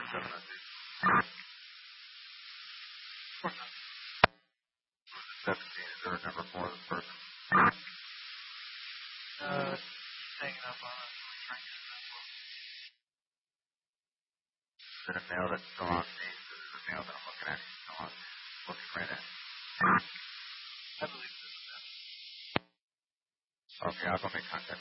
17, is there a number for this person? Hanging up on us. Is it a mail that's still on me? Is it a mail that I'm looking at? Still on? Looking right at? I believe this is that. Okay, I'll go make contact.